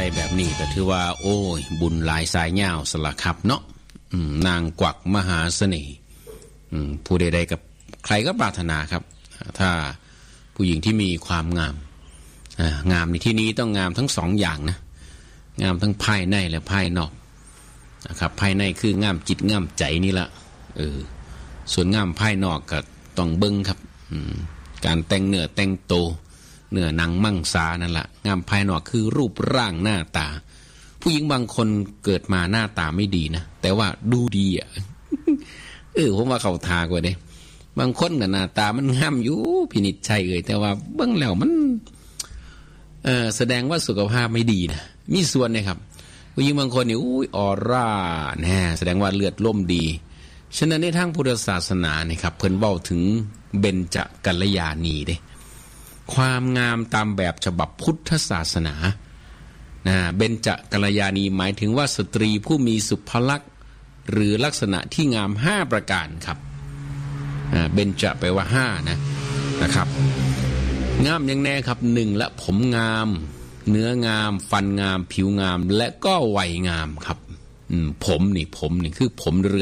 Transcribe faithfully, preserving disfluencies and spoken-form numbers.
ได้แบบนี้ก็ถือว่าโอ้ยบุญหลายสายยาวสละครับเนาะนางกวักมหาเสน่ห์ผู้ใดๆกับใครก็ปรารถนาครับถ้าผู้หญิงที่มีความงามงามในที่นี้ต้องงามทั้งสองอย่างนะงามทั้งภายในและภายนอกนะครับภายในคืองามจิตงามใจนี่ละเออส่วนงามภายนอกก็ต้องเบิ่งครับการแต่งเนื้อแต่งตัวเนื้อหนังมังสานั่นแหละงามภายนอกคือรูปร่างหน้าตาผู้หญิงบางคนเกิดมาหน้าตาไม่ดีนะแต่ว่าดูดีอ่ะ เออผมว่าเขาทากว่าเด้บางคนกับหน้าตามันงามอยู่พินิจชัยเอ่ยแต่ว่าเบิ่งแล้วมันเออแสดงว่าสุขภาพไม่ดีนะมีส่วนนะครับผู้หญิงบางคนนี่อุ้ยออร่าแน่แสดงว่าเลือดล่มดีฉะนั้นในทางพุทธศาสนาเนี่ยครับเพิ่นเว้าถึงเบญจกัลยาณีเด้ความงามตามแบบฉบับพุทธศาสนานะเบญจกัลยาณีหมายถึงว่าสตรีผู้มีสุภลักษณ์หรือลักษณะที่งามห้าประการครับเบญจแปลว่าห้านะนะครับงามอย่างแน่ครับหนึ่งละผมงามเนื้องามฟันงามผิวงามและก็วัยงามครับผมนี่ผมนี่คือผมเรือ